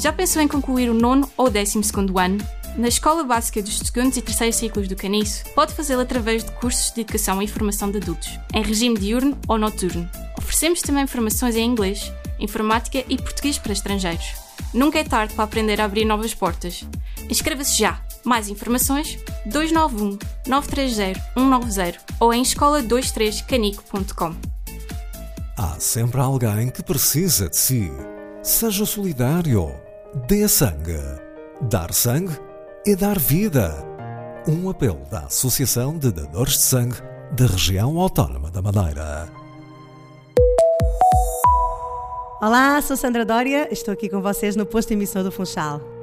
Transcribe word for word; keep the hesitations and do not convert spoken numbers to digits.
Já pensou em concluir o nono ou décimo segundo ano? Na Escola Básica dos segundos e terceiros ciclos do Caniço, pode fazê-lo através de cursos de educação e formação de adultos, em regime diurno ou noturno. Oferecemos também formações em inglês, informática e português para estrangeiros. Nunca é tarde para aprender a abrir novas portas. Inscreva-se já! Mais informações dois nove um, nove três zero, um nove zero ou em escola vinte e três canico ponto com. Há sempre alguém que precisa de si. Seja solidário. Dê sangue. Dar sangue é dar vida. Um apelo da Associação de Dadores de Sangue da Região Autónoma da Madeira. Olá, sou Sandra Dória, estou aqui com vocês no posto emissor do Funchal.